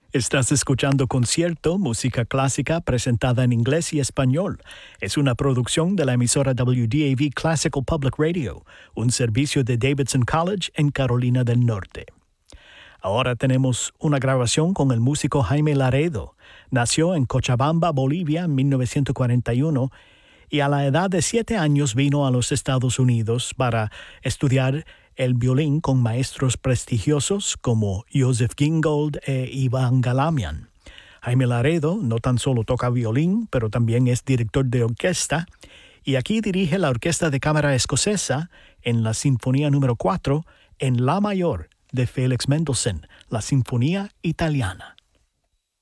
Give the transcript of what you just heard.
Estás escuchando Concierto, música clásica presentada en inglés y español. Es una producción de la emisora WDAV Classical Public Radio, un servicio de Davidson College en Carolina del Norte. Ahora tenemos una grabación con el músico Jaime Laredo. Nació en Cochabamba, Bolivia, en 1941 y a la edad de 7 años vino a los Estados Unidos para estudiar el violín con maestros prestigiosos como Joseph Gingold e Iván Galamian. Jaime Laredo no tan solo toca violín, pero también es director de orquesta y aquí dirige la Orquesta de Cámara Escocesa en la Sinfonía número 4 en La Mayor de Félix Mendelssohn, la Sinfonía Italiana.